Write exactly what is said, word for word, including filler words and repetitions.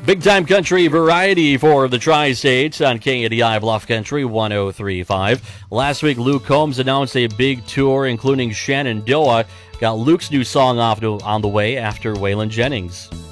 Big time country variety for the Tri-States on K A D I Bluff Country one oh three point five. Last week, Luke Combs announced a big tour, including Shenandoah. Got Luke's new song off to, on the way after Waylon Jennings.